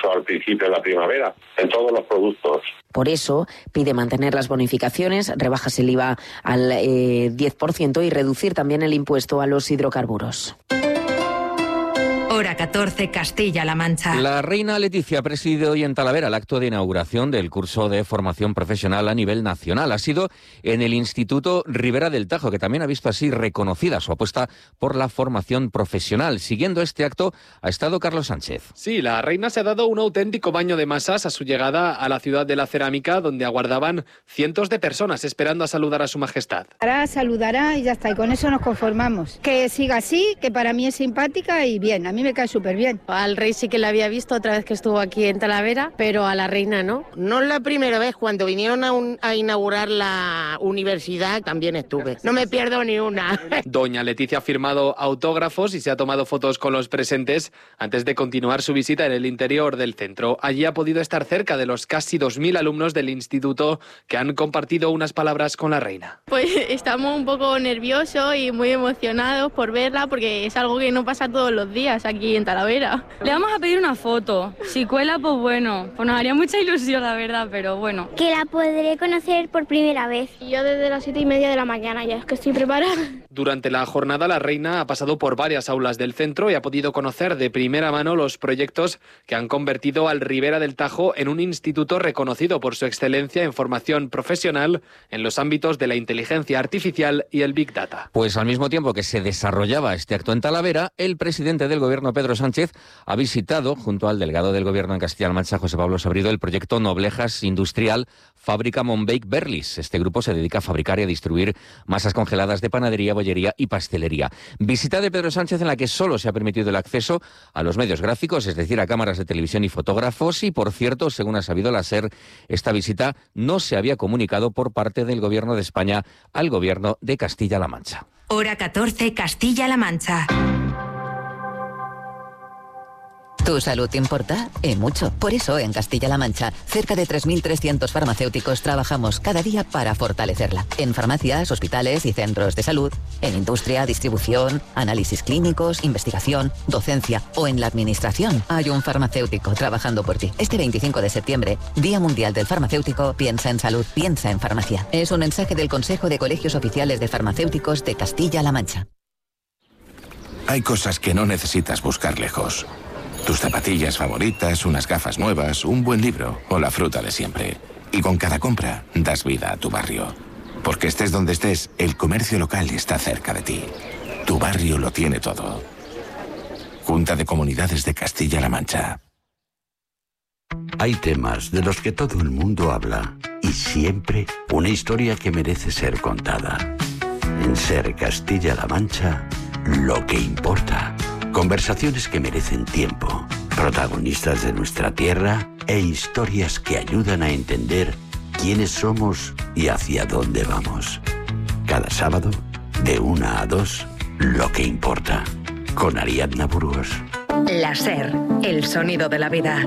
incluso al principio de la primavera, en todos los productos. Por eso pide mantener las bonificaciones, rebajas el IVA al 10% y reducir también el impuesto a los hidrocarburos. Hora 14, Castilla-La Mancha. La reina Leticia ha presidido hoy en Talavera el acto de inauguración del curso de formación profesional a nivel nacional. Ha sido en el Instituto Ribera del Tajo, que también ha visto así reconocida su apuesta por la formación profesional. Siguiendo este acto ha estado Carlos Sánchez. Sí, la reina se ha dado un auténtico baño de masas a su llegada a la ciudad de la cerámica, donde aguardaban cientos de personas esperando a saludar a su majestad. Ahora saludará y ya está, y con eso nos conformamos. Que siga así, que para mí es simpática y bien, a mí me cae súper bien. Al rey sí que la había visto otra vez que estuvo aquí en Talavera, pero a la reina no. No es la primera vez, cuando vinieron a inaugurar la universidad también estuve. No me pierdo ni una. Doña Leticia ha firmado autógrafos y se ha tomado fotos con los presentes antes de continuar su visita en el interior del centro. Allí ha podido estar cerca de los casi 2.000 alumnos del instituto que han compartido unas palabras con la reina. Pues estamos un poco nerviosos y muy emocionados por verla, porque es algo que no pasa todos los días aquí en Talavera. Le vamos a pedir una foto. Si cuela, pues bueno, pues nos haría mucha ilusión, la verdad, pero bueno. Que la podré conocer por primera vez. Yo desde las 7:30 de la mañana ya es que estoy preparada. Durante la jornada, la reina ha pasado por varias aulas del centro y ha podido conocer de primera mano los proyectos que han convertido al Ribera del Tajo en un instituto reconocido por su excelencia en formación profesional en los ámbitos de la inteligencia artificial y el Big Data. Pues al mismo tiempo que se desarrollaba este acto en Talavera, el presidente del Gobierno, Pedro Sánchez, ha visitado, junto al delegado del Gobierno en Castilla-La Mancha, José Pablo Sabrido, el proyecto Noblejas Industrial Fábrica Monbake Berlis. Este grupo se dedica a fabricar y a distribuir masas congeladas de panadería, bollería y pastelería. Visita de Pedro Sánchez en la que solo se ha permitido el acceso a los medios gráficos, es decir, a cámaras de televisión y fotógrafos. Y, por cierto, según ha sabido la SER, esta visita no se había comunicado por parte del Gobierno de España al Gobierno de Castilla-La Mancha. Hora 14, Castilla-La Mancha. ¿Tu salud te importa? Y mucho. Por eso, en Castilla-La Mancha, cerca de 3.300 farmacéuticos trabajamos cada día para fortalecerla. En farmacias, hospitales y centros de salud, en industria, distribución, análisis clínicos, investigación, docencia o en la administración, hay un farmacéutico trabajando por ti. Este 25 de septiembre, Día Mundial del Farmacéutico, piensa en salud, piensa en farmacia. Es un mensaje del Consejo de Colegios Oficiales de Farmacéuticos de Castilla-La Mancha. Hay cosas que no necesitas buscar lejos. Tus zapatillas favoritas, unas gafas nuevas, un buen libro o la fruta de siempre. Y con cada compra das vida a tu barrio. Porque estés donde estés, el comercio local está cerca de ti. Tu barrio lo tiene todo. Junta de Comunidades de Castilla-La Mancha. Hay temas de los que todo el mundo habla y siempre una historia que merece ser contada. En Ser Castilla-La Mancha, lo que importa. Conversaciones que merecen tiempo, protagonistas de nuestra tierra e historias que ayudan a entender quiénes somos y hacia dónde vamos. Cada sábado, de 1 a 2, lo que importa, con Ariadna Burgos. La SER, el sonido de la vida.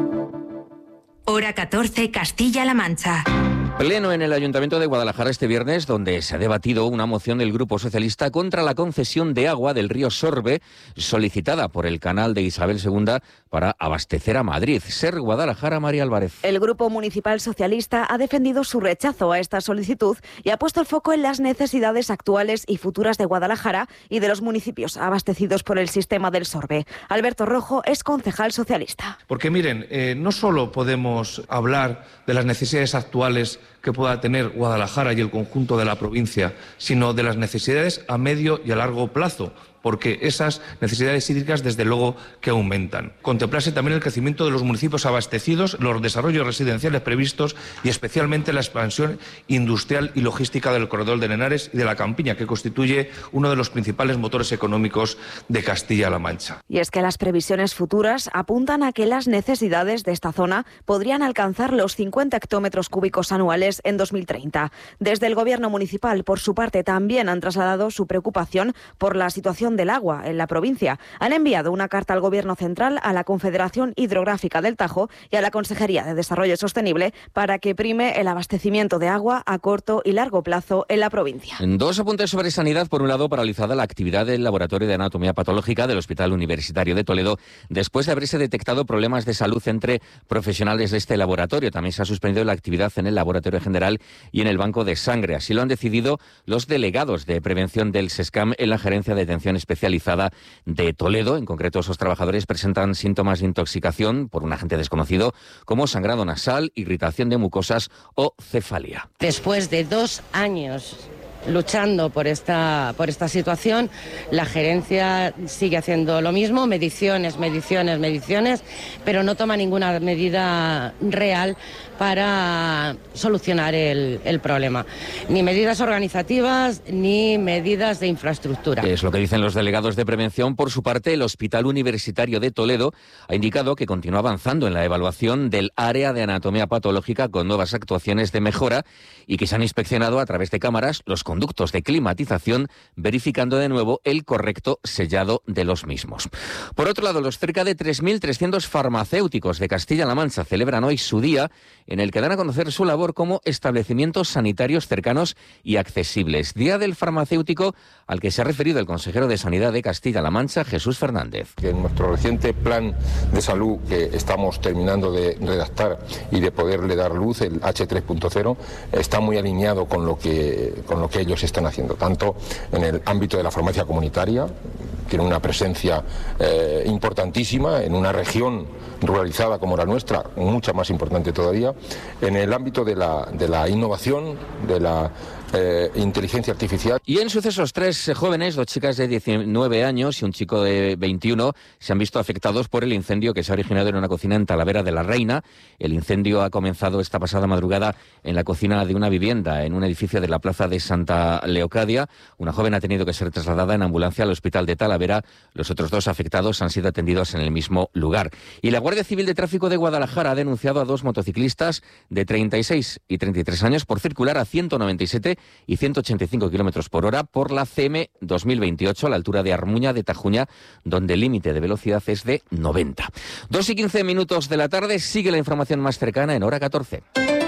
Hora 14, Castilla-La Mancha. Pleno en el Ayuntamiento de Guadalajara este viernes, donde se ha debatido una moción del Grupo Socialista contra la concesión de agua del río Sorbe, solicitada por el canal de Isabel II para abastecer a Madrid. SER Guadalajara, María Álvarez. El Grupo Municipal Socialista ha defendido su rechazo a esta solicitud y ha puesto el foco en las necesidades actuales y futuras de Guadalajara y de los municipios abastecidos por el sistema del Sorbe. Alberto Rojo es concejal socialista. Porque miren, no solo podemos hablar de las necesidades actuales que pueda tener Guadalajara y el conjunto de la provincia, sino de las necesidades a medio y a largo plazo, porque esas necesidades hídricas desde luego que aumentan. Contemplarse también el crecimiento de los municipios abastecidos, los desarrollos residenciales previstos y especialmente la expansión industrial y logística del corredor de Henares y de la Campiña, que constituye uno de los principales motores económicos de Castilla-La Mancha. Y es que las previsiones futuras apuntan a que las necesidades de esta zona podrían alcanzar los 50 hectómetros cúbicos anuales en 2030. Desde el Gobierno municipal, por su parte, también han trasladado su preocupación por la situación gestión del agua en la provincia. Han enviado una carta al Gobierno central, a la Confederación Hidrográfica del Tajo y a la Consejería de Desarrollo Sostenible para que prime el abastecimiento de agua a corto y largo plazo en la provincia. Dos apuntes sobre sanidad. Por un lado, paralizada la actividad del Laboratorio de Anatomía Patológica del Hospital Universitario de Toledo después de haberse detectado problemas de salud entre profesionales de este laboratorio. También se ha suspendido la actividad en el Laboratorio General y en el Banco de Sangre. Así lo han decidido los delegados de prevención del SESCAM en la Gerencia de Atención Especializada de Toledo. En concreto, esos trabajadores presentan síntomas de intoxicación por un agente desconocido como sangrado nasal, irritación de mucosas o cefalia. Después de 2 años luchando por esta situación, la gerencia sigue haciendo lo mismo, mediciones, pero no toma ninguna medida real para solucionar el problema. Ni medidas organizativas, ni medidas de infraestructura. Es lo que dicen los delegados de prevención. Por su parte, el Hospital Universitario de Toledo ha indicado que continúa avanzando en la evaluación del área de anatomía patológica con nuevas actuaciones de mejora y que se han inspeccionado a través de cámaras los conductos de climatización, verificando de nuevo el correcto sellado de los mismos. Por otro lado, los cerca de 3.300 farmacéuticos de Castilla-La Mancha celebran hoy su día, en el que dan a conocer su labor como establecimientos sanitarios cercanos y accesibles. Día del farmacéutico al que se ha referido el consejero de Sanidad de Castilla-La Mancha, Jesús Fernández. Que en nuestro reciente plan de salud que estamos terminando de redactar y de poderle dar luz, el H3.0, está muy alineado con lo que ellos están haciendo, tanto en el ámbito de la farmacia comunitaria, tiene una presencia importantísima en una región ruralizada como la nuestra, mucha más importante todavía, en el ámbito de la innovación, de la inteligencia artificial. Y en sucesos, 3 jóvenes, 2 chicas de 19 años y un chico de 21, se han visto afectados por el incendio que se ha originado en una cocina en Talavera de la Reina. El incendio ha comenzado esta pasada madrugada en la cocina de una vivienda en un edificio de la plaza de Santa Leocadia. Una joven ha tenido que ser trasladada en ambulancia al hospital de Talavera. Los otros 2 afectados han sido atendidos en el mismo lugar. Y la Guardia Civil de Tráfico de Guadalajara ha denunciado a 2 motociclistas de 36 y 33 años por circular a 197 y 185 kilómetros por hora por la CM 2028 a la altura de Armuña de Tajuña, donde el límite de velocidad es de 90. 2 y 15 minutos de la tarde, sigue la información más cercana en Hora 14.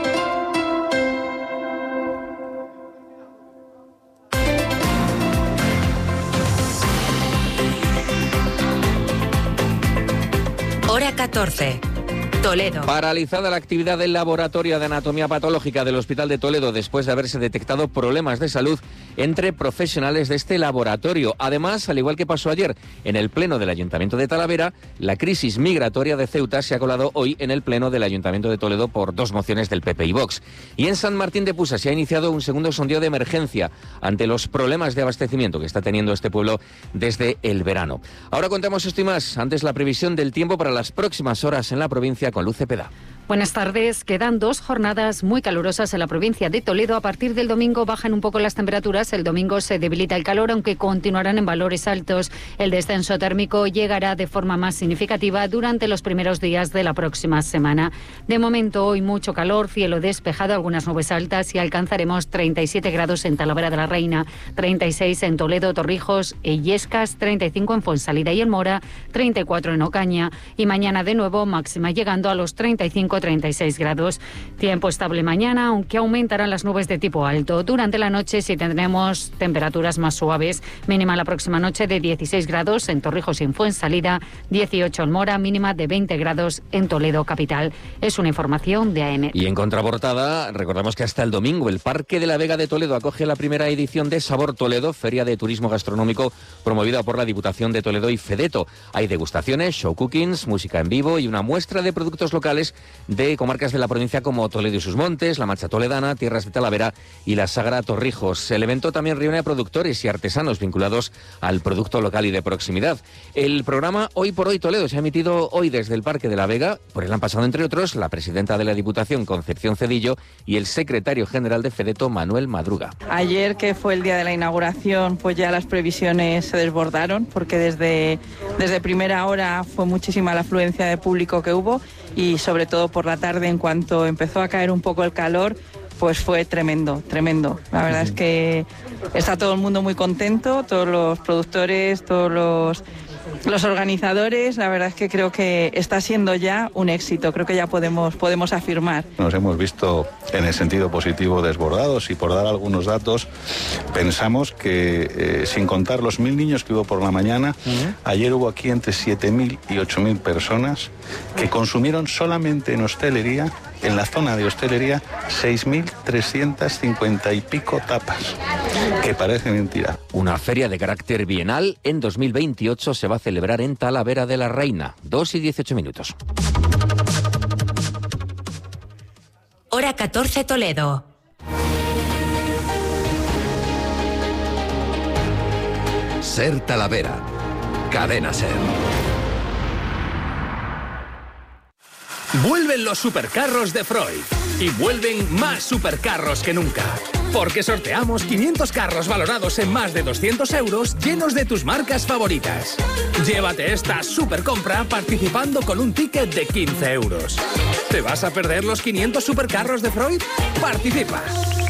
Hora 14. Toledo. Paralizada la actividad del Laboratorio de Anatomía Patológica del Hospital de Toledo después de haberse detectado problemas de salud entre profesionales de este laboratorio. Además, al igual que pasó ayer en el Pleno del Ayuntamiento de Talavera, la crisis migratoria de Ceuta se ha colado hoy en el Pleno del Ayuntamiento de Toledo por 2 mociones del PP y Vox. Y en San Martín de Pusa se ha iniciado un segundo sondeo de emergencia ante los problemas de abastecimiento que está teniendo este pueblo desde el verano. Ahora contamos esto y más. Antes, la previsión del tiempo para las próximas horas en la provincia con Luz Cepeda. Buenas tardes. Quedan 2 jornadas muy calurosas en la provincia de Toledo. A partir del domingo bajan un poco las temperaturas. El domingo se debilita el calor, aunque continuarán en valores altos. El descenso térmico llegará de forma más significativa durante los primeros días de la próxima semana. De momento, hoy mucho calor, cielo despejado, algunas nubes altas y alcanzaremos 37 grados en Talavera de la Reina, 36 en Toledo, Torrijos e Illescas, 35 en Fuensalida y en Mora, 34 en Ocaña y mañana de nuevo máxima llegando a los 35-36 grados. Tiempo estable mañana, aunque aumentarán las nubes de tipo alto. Durante la noche sí tendremos temperaturas más suaves. Mínima la próxima noche de 16 grados en Torrijos y en Fuensalida, 18 en Mora, mínima de 20 grados en Toledo capital. Es una información de AM. Y en contraportada, recordamos que hasta el domingo el Parque de la Vega de Toledo acoge la primera edición de Sabor Toledo, feria de turismo gastronómico promovida por la Diputación de Toledo y Fedeto. Hay degustaciones, show cookings, música en vivo y una muestra de productos locales de comarcas de la provincia como Toledo y sus montes, la Mancha Toledana, Tierras de Talavera y la Sagra Torrijos. El evento también reúne a productores y artesanos vinculados al producto local y de proximidad. El programa Hoy por Hoy Toledo se ha emitido hoy desde el Parque de la Vega. Por él han pasado, entre otros, la presidenta de la Diputación, Concepción Cedillo, y el secretario general de Fedeto, Manuel Madruga. Ayer, que fue el día de la inauguración, pues ya las previsiones se desbordaron, porque desde primera hora fue muchísima la afluencia de público que hubo y sobre todo por la tarde, en cuanto empezó a caer un poco el calor, pues fue tremendo. La verdad es que está todo el mundo muy contento, todos los productores, todos los organizadores. La verdad es que creo que está siendo ya un éxito, creo que ya podemos afirmar. Nos hemos visto en el sentido positivo desbordados, y por dar algunos datos, pensamos que sin contar los 1.000 niños que hubo por la mañana, ayer hubo aquí entre 7.000 y 8.000 personas que consumieron solamente en hostelería, en la zona de hostelería, 6.350 y pico tapas, que parece mentira. Una feria de carácter bienal en 2028 se va a celebrar en Talavera de la Reina. 2:18. Hora 14 Toledo. Ser Talavera. Cadena Ser. Vuelven los supercarros de Freud. Y vuelven más supercarros que nunca. Porque sorteamos 500 carros valorados en más de 200 euros llenos de tus marcas favoritas. Llévate esta supercompra participando con un ticket de 15 euros. ¿Te vas a perder los 500 supercarros de Freud? ¡Participa!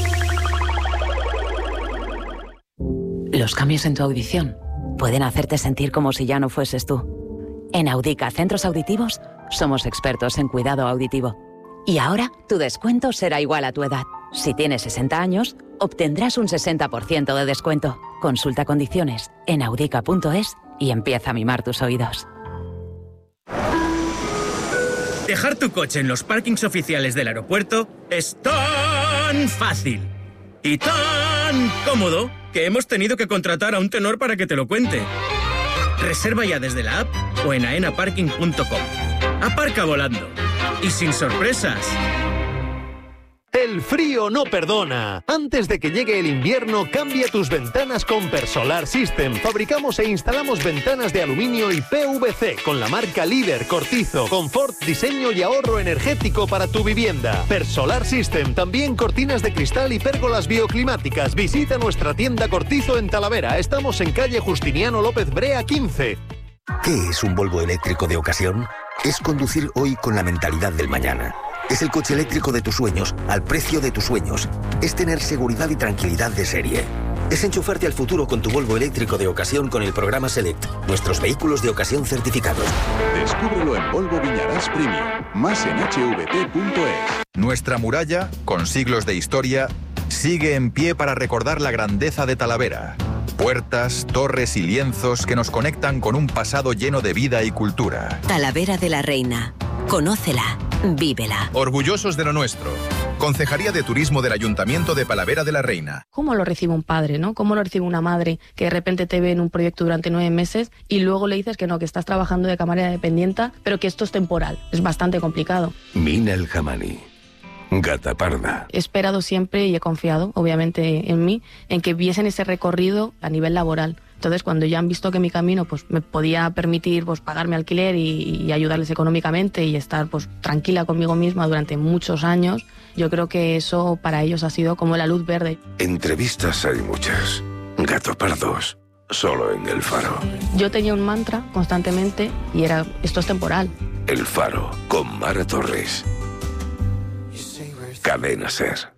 Los cambios en tu audición pueden hacerte sentir como si ya no fueses tú. En Audica Centros Auditivos somos expertos en cuidado auditivo. Y ahora tu descuento será igual a tu edad. Si tienes 60 años, obtendrás un 60% de descuento. Consulta condiciones en audica.es y empieza a mimar tus oídos. Dejar tu coche en los parkings oficiales del aeropuerto es tan fácil y tan cómodo que hemos tenido que contratar a un tenor para que te lo cuente. Reserva ya desde la app o en aenaparking.com. Aparca volando y sin sorpresas. El frío no perdona. Antes de que llegue el invierno, cambia tus ventanas con Persolar System. Fabricamos e instalamos ventanas de aluminio y PVC con la marca líder, Cortizo, confort, diseño y ahorro energético para tu vivienda. Persolar System, también cortinas de cristal y pérgolas bioclimáticas. Visita nuestra tienda Cortizo en Talavera. Estamos en calle Justiniano López Brea 15. ¿Qué es un Volvo eléctrico de ocasión? Es conducir hoy con la mentalidad del mañana. Es el coche eléctrico de tus sueños, al precio de tus sueños. Es tener seguridad y tranquilidad de serie. Es enchufarte al futuro con tu Volvo eléctrico de ocasión con el programa Select, nuestros vehículos de ocasión certificados. Descúbrelo en Volvo Viñarás Premium, más en hvt.es. Nuestra muralla, con siglos de historia, sigue en pie para recordar la grandeza de Talavera. Puertas, torres y lienzos que nos conectan con un pasado lleno de vida y cultura. Talavera de la Reina. Conócela, vívela. Orgullosos de lo nuestro. Concejalía de Turismo del Ayuntamiento de Talavera de la Reina. ¿Cómo lo recibe un padre, no? ¿Cómo lo recibe una madre que de repente te ve en un proyecto durante 9 meses y luego le dices que no, que estás trabajando de camarera dependienta, pero que esto es temporal? Es bastante complicado. Mina El Jamani. Gata parda. He esperado siempre y he confiado, obviamente, en mí, en que viesen ese recorrido a nivel laboral. Entonces, cuando ya han visto que mi camino pues me podía permitir pues pagarme alquiler y ayudarles económicamente y estar pues tranquila conmigo misma durante muchos años, yo creo que eso para ellos ha sido como la luz verde. Entrevistas hay muchas. Gatopardos, solo en El Faro. Yo tenía un mantra constantemente y era, esto es temporal. El Faro, con Mara Torres. Cadena Ser.